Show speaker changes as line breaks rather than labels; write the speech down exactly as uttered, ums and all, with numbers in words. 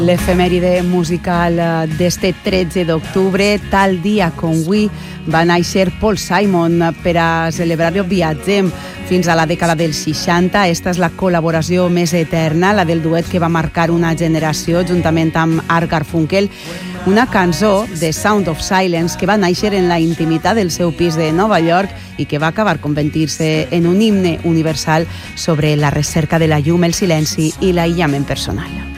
L'efemèride musical d'este tretze d'octubre, tal dia com avui, va néixer Paul Simon. Per a celebrar-lo viatgem fins a la dècada dels seixanta. Esta és la col·laboració més eterna, la del duet que va marcar una generació juntament amb Art Garfunkel. Una cançó, The Sound of Silence, que va néixer en la intimitat del seu pis de Nova York i que va acabar convertint-se en un himne universal sobre la recerca de la llum, el silenci i l'aïllament personal.